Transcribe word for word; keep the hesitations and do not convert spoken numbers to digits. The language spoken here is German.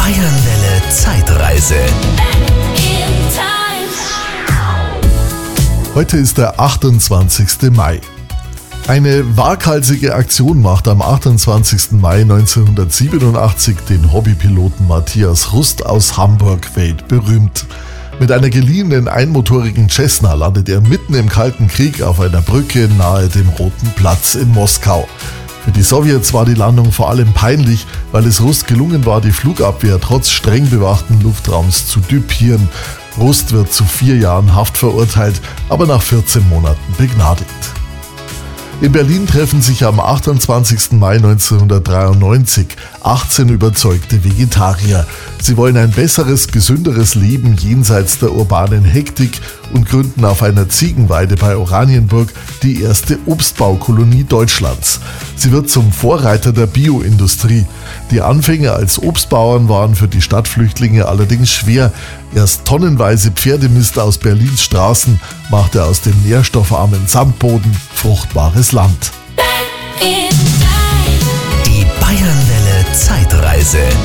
Bayernwelle Zeitreise. Heute ist der achtundzwanzigste Mai. Eine waghalsige Aktion macht am achtundzwanzigsten Mai neunzehnhundertsiebenundachtzig den Hobbypiloten Matthias Rust aus Hamburg weltberühmt. Mit einer geliehenen einmotorigen Cessna landet er mitten im Kalten Krieg auf einer Brücke nahe dem Roten Platz in Moskau. Für die Sowjets war die Landung vor allem peinlich, weil es Rust gelungen war, die Flugabwehr trotz streng bewachten Luftraums zu düpieren. Rust wird zu vier Jahren Haft verurteilt, aber nach vierzehn Monaten begnadigt. In Berlin treffen sich am achtundzwanzigsten Mai neunzehnhundertdreiundneunzig achtzehn überzeugte Vegetarier. Sie wollen ein besseres, gesünderes Leben jenseits der urbanen Hektik und gründen auf einer Ziegenweide bei Oranienburg die erste Obstbaukolonie Deutschlands. Sie wird zum Vorreiter der Bioindustrie. Die Anfänge als Obstbauern waren für die Stadtflüchtlinge allerdings schwer. Erst tonnenweise Pferdemist aus Berlins Straßen machte aus dem nährstoffarmen Sandboden fruchtbares Land. Die Bayernwelle Zeitreise.